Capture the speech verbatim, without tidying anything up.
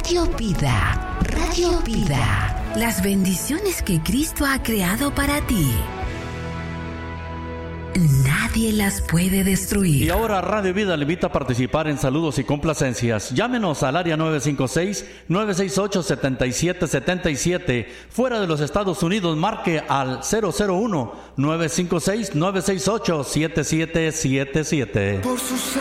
Radio Vida, Radio Vida. Las bendiciones que Cristo ha creado para ti, nadie las puede destruir. Y ahora Radio Vida le invita a participar en saludos y complacencias. Llámenos al área nueve cinco seis, nueve seis ocho, siete siete siete siete. Fuera de los Estados Unidos, marque al cero cero uno, nueve cinco seis, nueve seis ocho, siete siete siete siete. Por sus